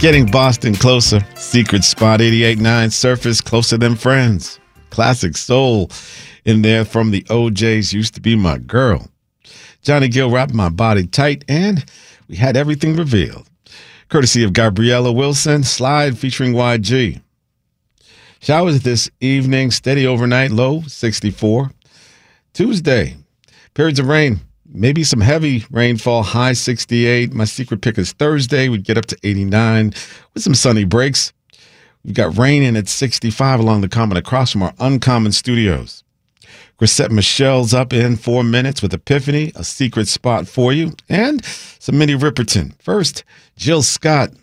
Getting Boston closer. Secret Spot 88.9 Surface closer than friends. Classic soul in there from the OJs. Used to be my girl. Johnny Gill wrapped my body tight, and we had everything revealed. Courtesy of Gabriella Wilson. Slide featuring YG. Showers this evening. Steady overnight. Low 64. Tuesday. Periods of rain. Maybe some heavy rainfall, high 68. My secret pick is Thursday. We'd get up to 89 with some sunny breaks. We've got rain in at 65 along the common across from our Uncommon Studios. Chrisette Michelle's up in 4 minutes with Epiphany, a secret spot for you, and some Minnie Riperton. First, Jill Scott,